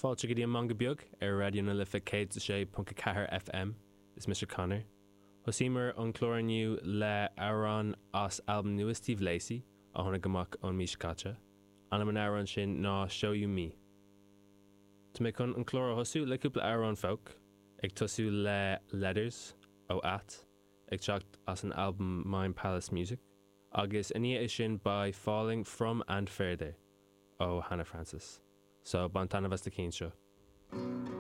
Fáilte go dtí an manga beag ar radio na lifa 106.4 FM is Mr. Connor. Thosaímar an chlóraniu le Aaron as album nua Steve Lacy a tháinig amach ón Míscate. Anam an Aaron sin ná Show You Me. Tá mé chun an chlór thosú le cúpla Aaron folk ag tosú le Letters ó At ag teacht as an album Mind Palace Music agus aní is sin by Falling From and Further ó Hannah Francis. So, bantanna vesta cín seo.